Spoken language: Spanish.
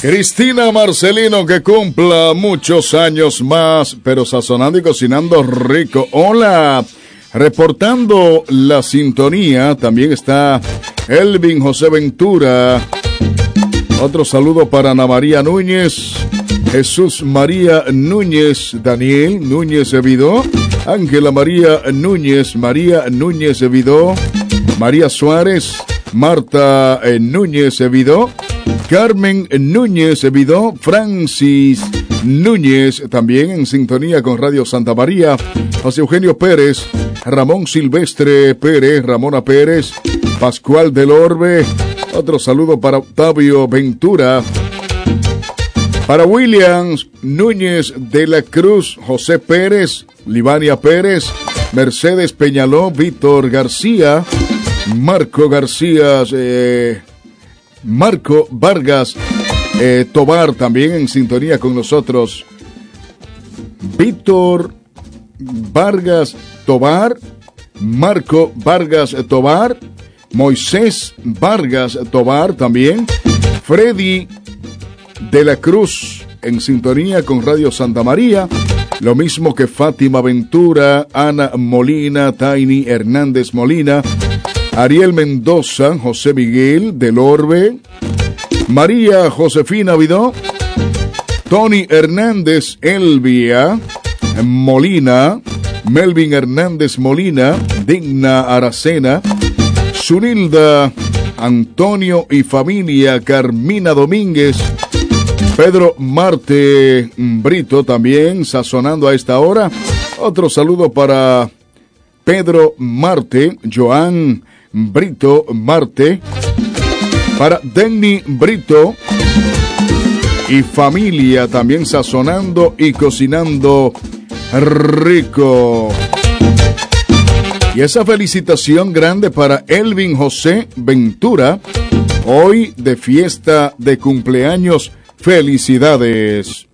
Cristina Marcelino, que cumpla muchos años más, pero sazonando y cocinando rico. Hola, reportando la sintonía, también está Elvin José Ventura. Otro saludo para Ana María Núñez, Jesús María Núñez, Daniel Núñez Evidó, Ángela María Núñez Evidó, María Suárez, Marta Núñez Evidó, Carmen Núñez Evidó, Francis Núñez, también en sintonía con Radio Santa María, José Eugenio Pérez, Ramón Silvestre Pérez, Ramona Pérez, Pascual del Orbe. Otro saludo para Octavio Ventura, para Williams Núñez de la Cruz, José Pérez, Livania Pérez, Mercedes Peñaló, Víctor García, Marco García, Marco Vargas Tobar, también en sintonía con nosotros. Víctor Vargas Tobar, Marco Vargas Tobar, Moisés Vargas Tobar también, Freddy de la Cruz en sintonía con Radio Santa María, lo mismo que Fátima Ventura, Ana Molina, Tiny Hernández Molina, Ariel Mendoza, José Miguel del Orbe, María Josefina Vidó, Tony Hernández Elvia Molina, Melvin Hernández Molina, Digna Aracena, Zunilda Antonio y familia, Carmina Domínguez, Pedro Marte Brito también sazonando a esta hora. Otro saludo para Pedro Marte, Joan Brito Marte, para Denny Brito y familia también sazonando y cocinando rico. Y esa felicitación grande para Elvin José Ventura, hoy de fiesta de cumpleaños. Felicidades.